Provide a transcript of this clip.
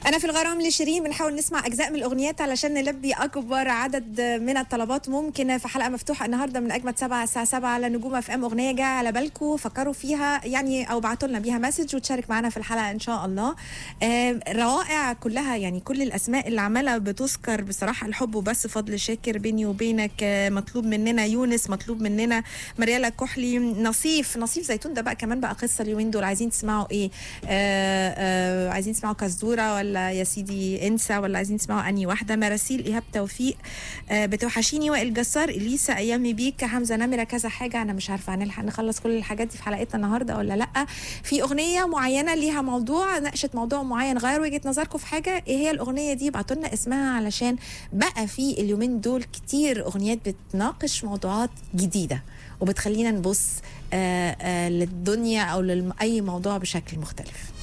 أنا في الغرام لشيرين بنحاول نسمع أجزاء من الأغنيات علشان نلبي أكبر عدد من الطلبات ممكنة في حلقة مفتوحة النهاردة من أجمد 7 الساعة 7 على نجوم اف ام. أغنية جاية على بالكم فكروا فيها يعني، أو بعتوا لنا بيها مسج وتشارك معنا في الحلقة إن شاء الله. روائع كلها يعني، كل الأسماء اللي عمالة بتذكر بصراحة. الحب وبس، فضل شاكر، بيني وبينك، مطلوب مننا، يونس، مطلوب مننا، مريالة كحلي، نصيف زيتون. ده بقى كمان بقى قصة اليومين دول. عايزين تسمعوا إيه؟ عايزين تسمعوا كزدورة ولا يا سيدي انسى، ولا عايزين تسمعوا اني واحده؟ مراسيل، ايهاب توفيق، بتوحشيني، وائل جسار، اليسا، ايامي بيك، حمزه نمره، كذا حاجه. انا مش عارفه هنلحق نخلص كل الحاجات دي في حلقتنا النهارده ولا لا. في اغنيه معينه ليها موضوع، ناقشت موضوع معين، غير وجهه نظركم في حاجه، ايه هي الاغنيه دي؟ ابعتوا لنا اسمها، علشان بقى في اليومين دول كتير اغنيات بتناقش موضوعات جديده وبتخلينا نبص للدنيا او لاي موضوع بشكل مختلف.